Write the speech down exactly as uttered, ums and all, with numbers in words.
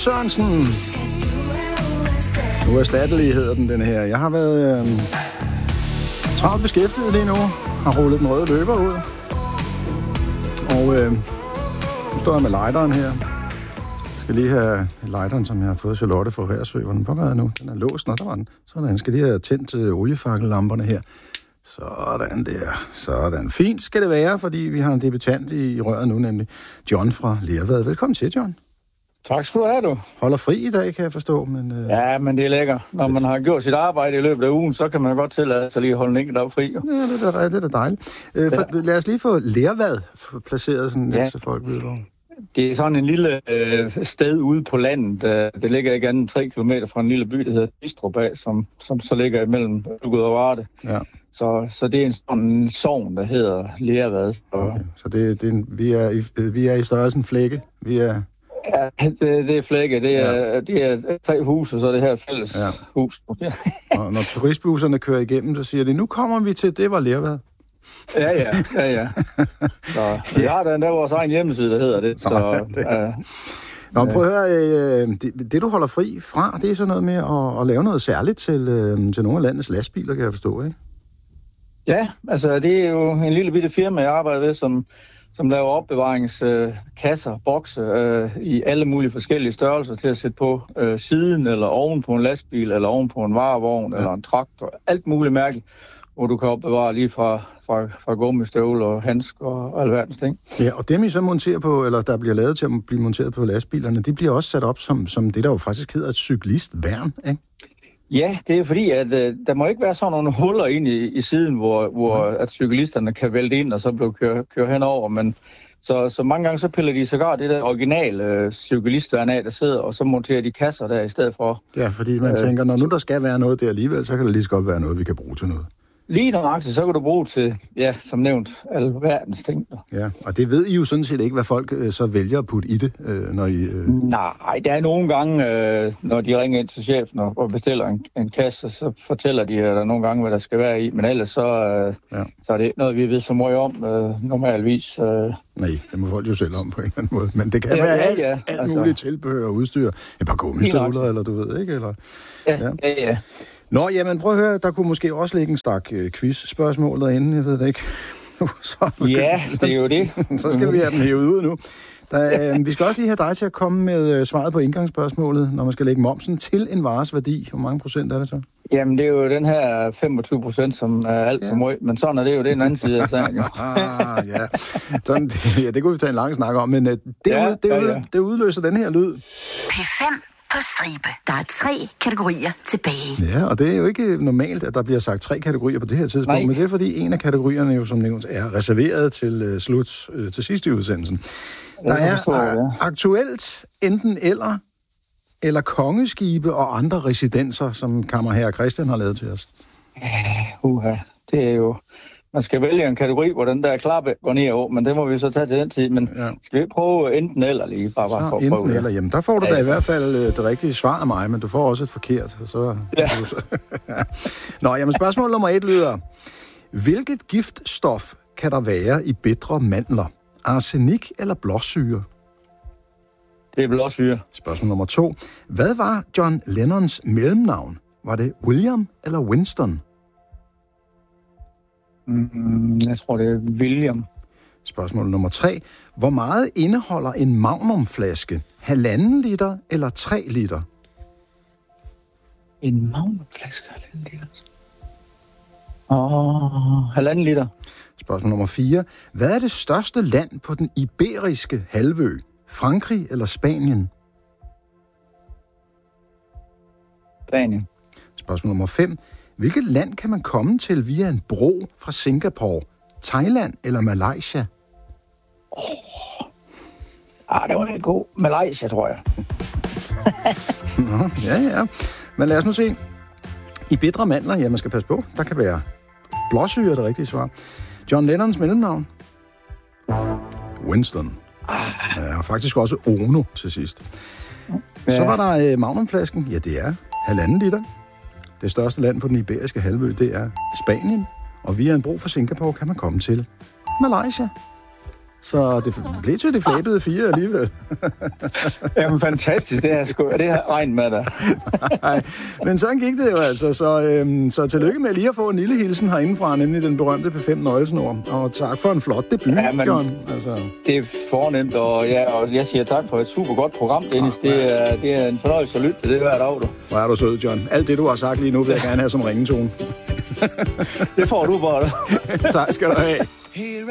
Sørensen. Uerstattelig hedder den, den her. Jeg har været øh, travlt beskæftiget lige nu. Har rullet den røde løber ud. Og øh, nu står jeg med lighteren her. Jeg skal lige have lighteren, som jeg har fået Charlotte fra Hørsø. Hvor den pågår nu? Den er låst, når der var den. Sådan, jeg skal lige have tændt til oliefakkellamperne her. Sådan der. Sådan. Fint skal det være, fordi vi har en debutant i, i røret nu, nemlig John fra Lervad. Velkommen til, John. Tak skal du have, du. Holder fri i dag, kan jeg forstå. Men, øh... ja, men det er lækkert. Når man har gjort sit arbejde i løbet af ugen, så kan man godt tillade sig lige at holde en enkelt dag fri. Jo. Ja, det er da, det er da dejligt. Øh, for, ja. Lad os lige få Lervad placeret, sådan, ja. Så folk ved, hvor... Det er sådan en lille øh, sted ude på landet. Øh, det ligger ikke andet tre kilometer fra en lille by, der hedder Bistrup, som, som så ligger imellem Lugud og Varde. Ja. Så, så det er en sådan en sogn, der hedder Lervad. Okay. Så det, det er en, vi, er i, vi er i størrelsen Flække? Vi er... Ja, det, det er Flække. Det er, ja. det er tre huse, og så er det her fælles ja. hus. Og når turistbusserne kører igennem, så siger de, nu kommer vi til, det var Lervad. Ja, ja, ja, ja. Så vi har da endda vores egen hjemmeside, der hedder det. Så, så det. Øh, Nå, prøv at høre, øh, det, det du holder fri fra, det er sådan noget med at, at lave noget særligt til, øh, til nogle af landets lastbiler, kan jeg forstå, ikke? Ja, altså det er jo en lille bitte firma, jeg arbejder ved, som, som laver opbevaringskasser, øh, bokse øh, i alle mulige forskellige størrelser til at sætte på øh, siden, eller oven på en lastbil, eller oven på en varevogn, ja. Eller en traktor, alt muligt mærkeligt, hvor du kan opbevare lige fra, fra, fra gummistøvler og handsker og alverdens ting. Ja, og dem I så monterer på, eller der bliver lavet til at blive monteret på lastbilerne, de bliver også sat op som, som det, der jo faktisk hedder et cyklistværn, ikke? Ja, det er fordi, at øh, der må ikke være sådan nogle huller ind i, i siden, hvor, hvor ja. At cyklisterne kan vælte ind og så blive kørt køre henover, men så, så mange gange så piller de sågar det der originale øh, cykelistværn af, der sidder, og så monterer de kasser der i stedet for. Ja, fordi man øh, tænker, når nu der skal være noget der alligevel, så kan det lige så godt være noget, vi kan bruge til noget. Lige nøjagtigt, så kan du bruge til, ja, som nævnt, alverdens ting. Ja, og det ved I jo sådan set ikke, hvad folk øh, så vælger at putte i det, øh, når I... Øh... Nej, der er nogle gange, øh, når de ringer ind til chefen og, og bestiller en, en kasse, så fortæller de der nogle gange, hvad der skal være i, men ellers så, øh, ja. Så er det ikke noget, vi ved så meget om, øh, normalvis. Øh... Nej, det må folk jo selv om på en eller anden måde, men det kan ja, være ja, alt, ja, alt altså... muligt tilbehør og udstyr. Et par gummistøvler, eller du ved ikke, eller... Ja, ja, ja. ja. Nå, jamen prøv at høre, der kunne måske også ligge en stak øh, quiz-spørgsmål derinde, jeg ved det ikke. Så, ja, det er jo det. Så skal vi have den hævet ud nu. Der, øh, vi skal også lige have dig til at komme med øh, svaret på indgangsspørgsmålet, når man skal lægge momsen til en vares værdi. Hvor mange procent er det så? Jamen, det er jo den her femogtyve procent, som er alt for ja. Meget, men sådan er det jo, det er en anden side af sagen. ah, ja. Sådan, det, ja, det kunne vi tage en lang snak om, men øh, det, ja, ud, det, ja, ja. det udløser den her lyd. P fem på stribe. Der er tre kategorier tilbage. Ja, og det er jo ikke normalt, at der bliver sagt tre kategorier på det her tidspunkt, Nej. Men det er fordi en af kategorierne jo som nævnt er reserveret til uh, slut uh, til sidst i udsendelsen. Der er uh, aktuelt enten eller, eller kongeskibe og andre residenser, som kammerherre Christian har lavet til os. Uha, det er jo... Man skal vælge en kategori, hvor den der klap går ned over, men det må vi så tage til den tid. Men ja. Skal vi prøve enten eller lige? Bare, bare for enten prøve. Eller, jamen der får du ja. Da i hvert fald det rigtige svar af mig, men du får også et forkert. Så, ja. så, ja. Nå, jamen spørgsmål nummer et lyder. Hvilket giftstof kan der være i bitre mandler? Arsenik eller blåsyre? Det er blåsyre. Spørgsmål nummer to. Hvad var John Lennons mellemnavn? Var det William eller Winston? Mm, jeg tror, det er William. Spørgsmål nummer tre. Hvor meget indeholder en magnumflaske? Halvanden liter eller tre liter? En magnumflaske? Halvanden liter? Åh, oh, halvanden liter. Spørgsmål nummer fire. Hvad er det største land på den iberiske halvø? Frankrig eller Spanien? Spanien. Spørgsmål nummer fem. Hvilket land kan man komme til via en bro fra Singapore? Thailand eller Malaysia? Åh, oh. ah, det var lidt god. Malaysia, tror jeg. Nå, ja, ja. Men lad os nu se. I bitre mandler, ja, man skal passe på. Der kan være blåsyre, det rigtige svar. John Lennons mellemnavn? Winston. Ah. Ja, og faktisk også Ono til sidst. Ja. Så var der øh, magnumflasken. Ja, det er halvanden liter. Det største land på den iberiske halvø, det er Spanien. Og via en bro fra Singapore kan man komme til Malaysia. Så det blev til det flabede fire alligevel. Jamen fantastisk, det har jeg sgu, det har regnet med dig. Nej, men sådan gik det jo altså. Så, øhm, så tillykke med lige at få en lille hilsen herindefra, nemlig den berømte P fem nøglesnor. Og tak for en flot debut, ja, men, John. Altså. Det er fornemt, og, ja, og jeg siger tak for et super godt program, Dennis. Ja, ja. Det, er, det er en fornøjelse at lytte til det hver dag, du. Hvor er du sød, John. Alt det, du har sagt lige nu, vil jeg gerne have som ringetone. Det får du bare. Tak skal du have.